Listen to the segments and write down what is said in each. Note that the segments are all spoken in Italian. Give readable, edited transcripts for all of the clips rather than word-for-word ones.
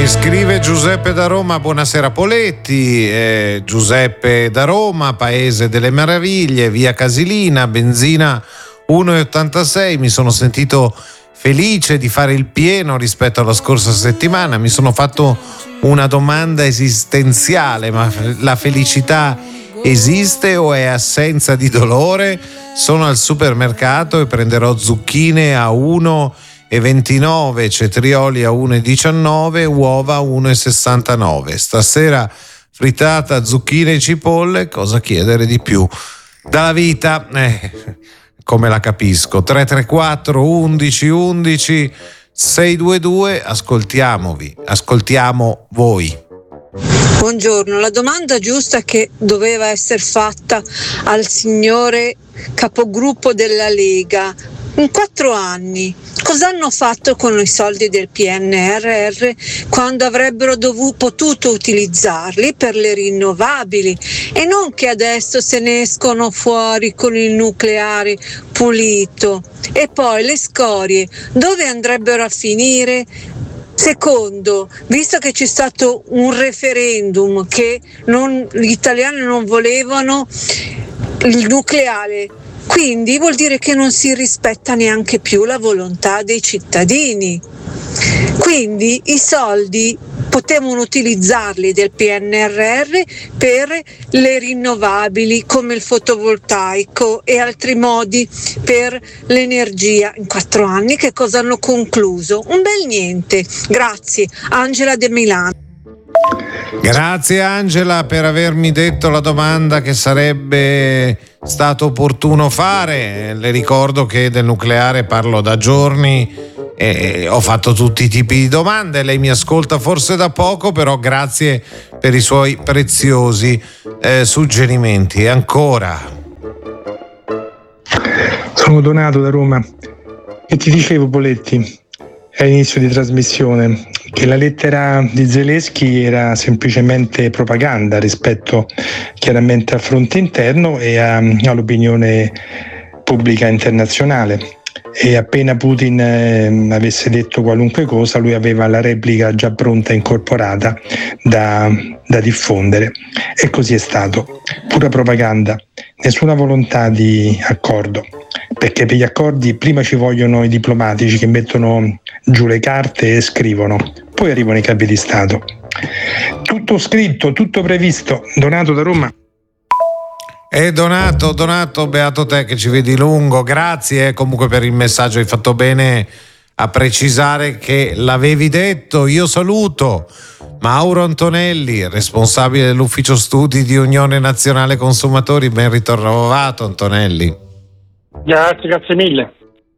Mi scrive Giuseppe da Roma, buonasera Poletti. Giuseppe da Roma, Paese delle Meraviglie, via Casilina, benzina 1,86. Mi sono sentito felice di fare il pieno rispetto alla scorsa settimana. Mi sono fatto una domanda esistenziale: ma la felicità esiste o è assenza di dolore? Sono al supermercato e prenderò zucchine a 1,29, cetrioli a 1,19, uova a 1,69. Stasera frittata, zucchine e cipolle, cosa chiedere di più dalla vita? Come la capisco. 334 11 11 622, ascoltiamo voi. Buongiorno, la domanda giusta che doveva essere fatta al signore capogruppo della Lega: in 4 anni cosa hanno fatto con i soldi del PNRR quando avrebbero potuto utilizzarli per le rinnovabili, e non che adesso se ne escono fuori con il nucleare pulito? E poi le scorie dove andrebbero a finire? Secondo, visto che c'è stato un referendum che gli italiani non volevano il nucleare, quindi vuol dire che non si rispetta neanche più la volontà dei cittadini. Quindi i soldi potevano utilizzarli del PNRR per le rinnovabili come il fotovoltaico e altri modi per l'energia. In 4 anni che cosa hanno concluso? Un bel niente. Grazie. Angela De Milano. Grazie Angela per avermi detto la domanda che sarebbe stato opportuno fare. Le ricordo che del nucleare parlo da giorni e ho fatto tutti i tipi di domande. Lei mi ascolta forse da poco, però grazie per i suoi preziosi suggerimenti. E ancora. Sono Donato da Roma e ti dicevo, Poletti, all'inizio di trasmissione, che la lettera di Zelensky era semplicemente propaganda rispetto chiaramente al fronte interno e all'opinione pubblica internazionale. E appena Putin avesse detto qualunque cosa, lui aveva la replica già pronta, incorporata da diffondere, e così è stato. Pura propaganda, nessuna volontà di accordo, perché per gli accordi prima ci vogliono i diplomatici che mettono giù le carte e scrivono, poi arrivano i capi di Stato. Tutto scritto, tutto previsto. Donato da Roma. Donato, beato te che ci vedi lungo, grazie comunque per il messaggio, hai fatto bene a precisare che l'avevi detto. Io saluto Mauro Antonelli, responsabile dell'ufficio studi di Unione Nazionale Consumatori. Ben ritrovato Antonelli. Grazie mille.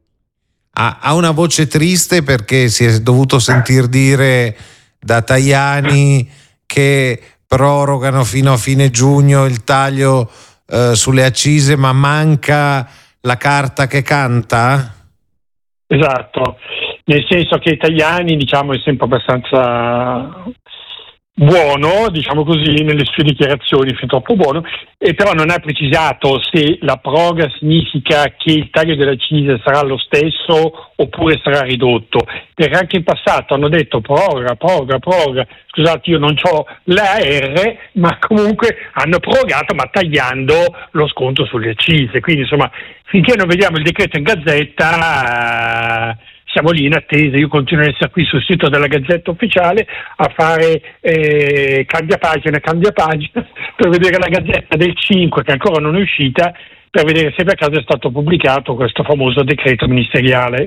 Ha una voce triste perché si è dovuto sentir dire da Tajani che prorogano fino a fine giugno il taglio sulle accise, ma manca la carta che canta? Esatto, nel senso che Tajani, diciamo, è sempre abbastanza buono, diciamo così, nelle sue dichiarazioni, fin troppo buono, e però non ha precisato se la proroga significa che il taglio delle accise sarà lo stesso oppure sarà ridotto, perché anche in passato hanno detto proroga. Scusate, io non ho la R, ma comunque hanno prorogato, ma tagliando lo sconto sulle accise. Quindi insomma, finché non vediamo il decreto in Gazzetta, siamo lì in attesa. Io continuo ad essere qui sul sito della Gazzetta Ufficiale a fare cambia pagina per vedere la Gazzetta del 5, che ancora non è uscita, per vedere se per caso è stato pubblicato questo famoso decreto ministeriale.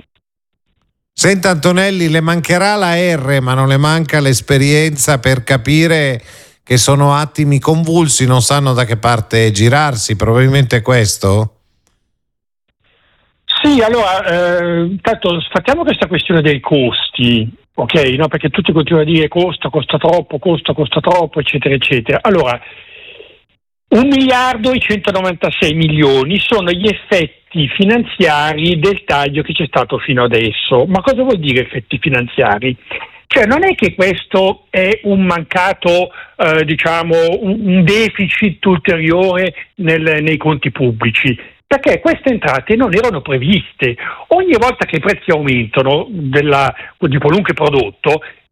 Senta Antonelli, le mancherà la R, ma non le manca l'esperienza per capire che sono attimi convulsi, non sanno da che parte girarsi, probabilmente è questo? Sì, allora, intanto sfattiamo questa questione dei costi, ok? No, perché tutti continuano a dire costa troppo, eccetera, eccetera. Allora, 1.196 milioni sono gli effetti finanziari del taglio che c'è stato fino adesso. Ma cosa vuol dire effetti finanziari? Cioè non è che questo è un mancato, un deficit ulteriore nei conti pubblici, perché queste entrate non erano previste. Ogni volta che i prezzi aumentano di qualunque prodotto,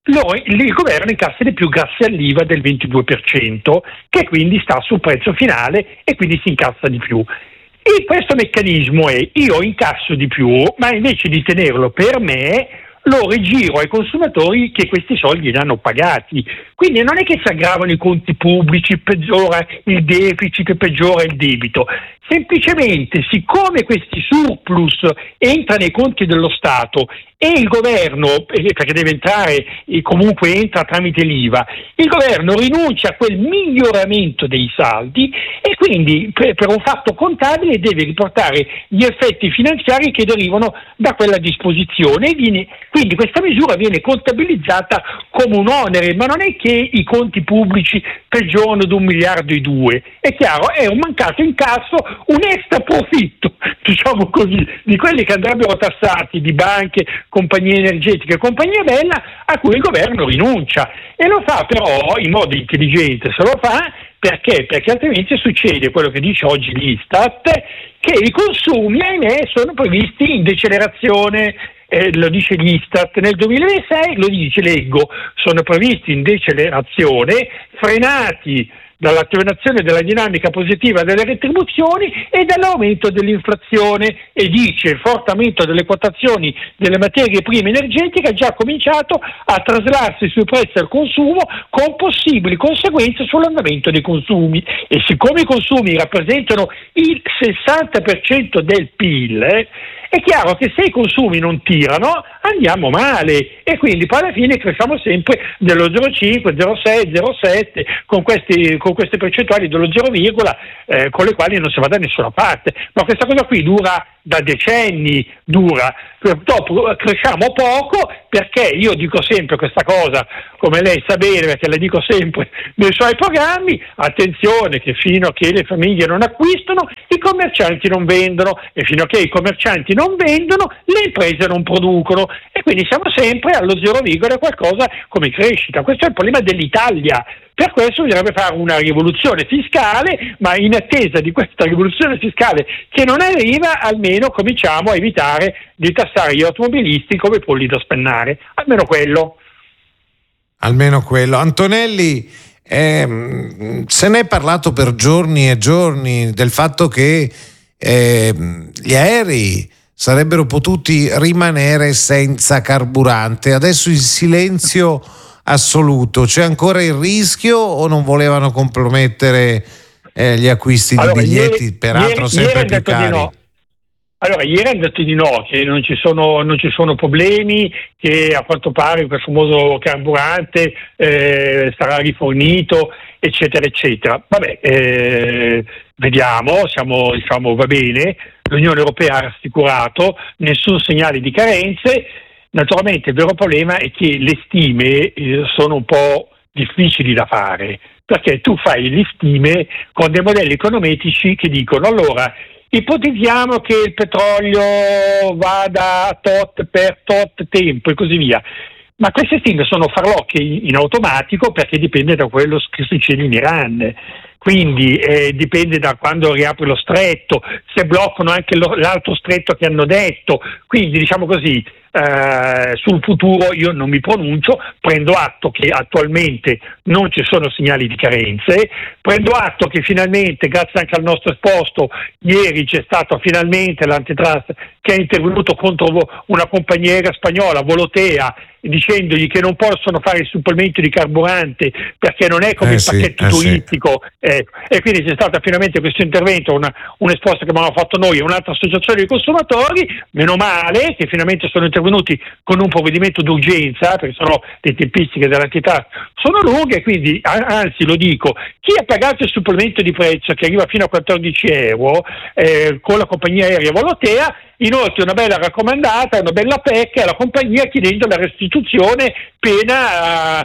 il governo incassa di più grazie all'IVA del 22%, che quindi sta sul prezzo finale e quindi si incassa di più. E questo meccanismo è: io incasso di più, ma invece di tenerlo per me lo rigiro ai consumatori che questi soldi li hanno pagati. Quindi non è che si aggravano i conti pubblici, peggiora il deficit, peggiora il debito. Semplicemente, siccome questi surplus entrano nei conti dello Stato e il governo, perché deve entrare e comunque entra tramite l'IVA, il governo rinuncia a quel miglioramento dei saldi e quindi per un fatto contabile deve riportare gli effetti finanziari che derivano da quella disposizione. Quindi questa misura viene contabilizzata come un onere, ma non è che i conti pubblici peggiorano di 1,2 miliardi. È chiaro, è un mancato incasso, un extra profitto, diciamo così, di quelli che andrebbero tassati, di banche, compagnie energetiche, compagnia bella, a cui il governo rinuncia, e lo fa però in modo intelligente. Se lo fa perché? Perché altrimenti succede quello che dice oggi l'Istat, che i consumi, ahimè, sono previsti in decelerazione. Lo dice l'Istat nel 2006, lo dice, leggo, sono previsti in decelerazione, frenati dall'attenuazione della dinamica positiva delle retribuzioni e dall'aumento dell'inflazione, e dice: il forte aumento delle quotazioni delle materie prime energetiche ha già cominciato a traslarsi sui prezzi al consumo, con possibili conseguenze sull'andamento dei consumi. E siccome i consumi rappresentano il 60% del PIL, è chiaro che se i consumi non tirano andiamo male, e quindi poi alla fine cresciamo sempre dello 0,5, 0,6, 0,7 con queste percentuali dello 0, con le quali non si va da nessuna parte. Ma questa cosa qui dura da decenni, purtroppo cresciamo poco, perché io dico sempre questa cosa, come lei sa bene, perché la dico sempre nei suoi programmi: attenzione che fino a che le famiglie non acquistano, i commercianti non vendono, e fino a che i commercianti non vendono, le imprese non producono, e quindi siamo sempre allo 0, qualcosa come crescita. Questo è il problema dell'Italia. Per questo bisognerebbe fare una rivoluzione fiscale, ma in attesa di questa rivoluzione fiscale che non arriva, almeno cominciamo a evitare di tassare gli automobilisti come polli da spennare. Almeno quello. Antonelli, se ne è parlato per giorni e giorni del fatto che gli aerei sarebbero potuti rimanere senza carburante. Adesso il silenzio assoluto. C'è ancora il rischio o non volevano compromettere gli acquisti di biglietti, peraltro sempre più cari? No. Allora, ieri hanno detto di no, che non ci sono problemi, che a quanto pare quel famoso carburante sarà rifornito, eccetera, eccetera. Vabbè, vediamo, va bene. L'Unione Europea ha rassicurato, nessun segnale di carenze. Naturalmente il vero problema è che le stime sono un po' difficili da fare, perché tu fai le stime con dei modelli econometrici che dicono: allora, ipotizziamo che il petrolio vada a tot per tot tempo e così via. Ma queste stime sono farlocche in automatico, perché dipende da quello che succede in Iran. Quindi dipende da quando riapre lo stretto, se bloccano anche l'altro stretto che hanno detto. Quindi, diciamo così, sul futuro io non mi pronuncio, prendo atto che attualmente non ci sono segnali di carenze, prendo atto che finalmente, grazie anche al nostro esposto, ieri c'è stato finalmente l'antitrust che è intervenuto contro una compagnia aerea spagnola, Volotea, dicendogli che non possono fare il supplemento di carburante perché non è come il pacchetto turistico. E quindi c'è stato finalmente questo intervento, un esposto che abbiamo fatto noi e un'altra associazione di consumatori. Meno male che finalmente sono intervenuti con un provvedimento d'urgenza, perché sennò le tempistiche dell'antitrust sono lunghe. Quindi anzi, lo dico, chi ha pagato il supplemento di prezzo che arriva fino a 14 euro con la compagnia aerea Volotea, inoltre una bella raccomandata, una bella PEC alla compagnia, chiedendo la restituzione pena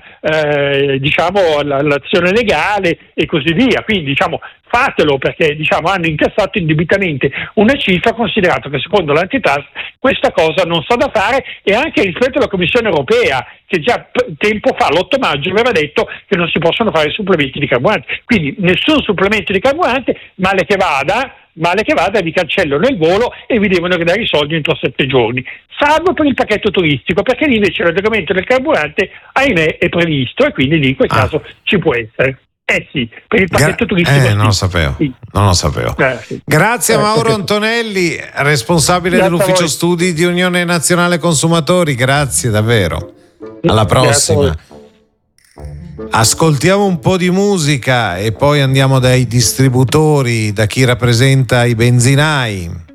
l'azione legale e così via. Quindi fatelo, perché hanno incassato indebitamente una cifra, considerato che secondo l'antitrust questa cosa non sta da fare, e anche rispetto alla Commissione Europea, che già tempo fa, l'8 maggio, aveva detto che non si possono fare supplementi di carburante. Quindi nessun supplemento di carburante, male che vada. male che vada vi cancellano il volo e vi devono ridare i soldi entro 7 giorni, salvo per il pacchetto turistico, perché lì invece l'adeguamento del carburante, ahimè, è previsto e quindi lì in quel caso ci può essere. Sì, per il pacchetto turistico. Non lo sapevo. Sì. Non lo sapevo. Sì. Grazie a Mauro Antonelli, responsabile dell'ufficio studi di Unione Nazionale Consumatori. Grazie davvero. Alla prossima. Ascoltiamo un po' di musica e poi andiamo dai distributori, da chi rappresenta i benzinai.